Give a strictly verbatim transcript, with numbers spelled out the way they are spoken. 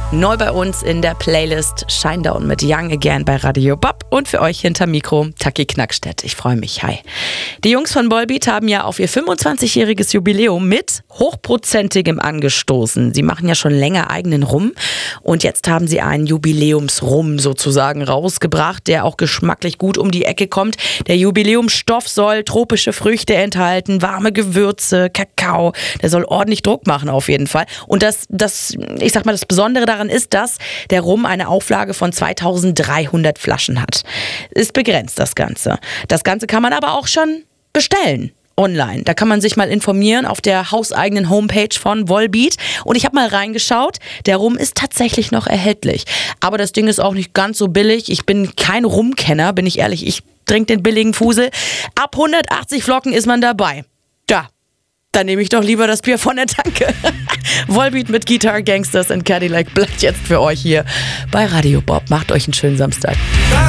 Neu bei uns in der Playlist Shinedown mit Young Again bei Radio Bob und für euch hinter Mikro Taki Knackstedt. Ich freue mich, hi. Die Jungs von Volbeat haben ja auf ihr fünfundzwanzigjähriges Jubiläum mit hochprozentigem angestoßen. Sie machen ja schon länger eigenen Rum und jetzt haben sie einen Jubiläumsrum sozusagen rausgebracht, der auch geschmacklich gut um die Ecke kommt. Der Jubiläumsstoff soll tropische Früchte enthalten, warme Gewürze, Kakao. Der soll ordentlich Druck machen auf jeden Fall. Und das, das, ich sag mal, das Besondere daran ist, dass der Rum eine Auflage von zweitausenddreihundert Flaschen hat. Ist begrenzt, das Ganze. Das Ganze kann man aber auch schon bestellen. Online. Da kann man sich mal informieren auf der hauseigenen Homepage von Volbeat. Und ich habe mal reingeschaut. Der Rum ist tatsächlich noch erhältlich. Aber das Ding ist auch nicht ganz so billig. Ich bin kein Rumkenner, bin ich ehrlich. Ich trinke den billigen Fusel. Ab hundertachtzig Flocken ist man dabei. Da. Dann nehme ich doch lieber das Bier von der Tanke. Volbeat mit Guitar Gangsters and Cadillac bleibt jetzt für euch hier bei Radio Bob. Macht euch einen schönen Samstag.